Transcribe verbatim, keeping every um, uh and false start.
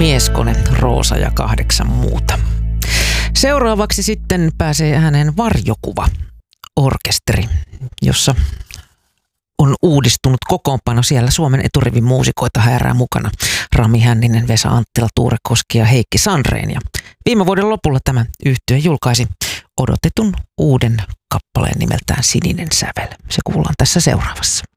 Mieskone, Roosa ja kahdeksan muuta. Seuraavaksi sitten pääsee ääneen Varjokuva orkesteri, jossa on uudistunut kokoonpano. Siellä Suomen eturivin muusikoita häärää mukana. Rami Hänninen, Vesa Anttila, Tuure Koski ja Heikki Sandreen. Ja viime vuoden lopulla tämä yhtye julkaisi odotetun uuden kappaleen nimeltään Sininen sävel. Se kuullaan tässä seuraavassa.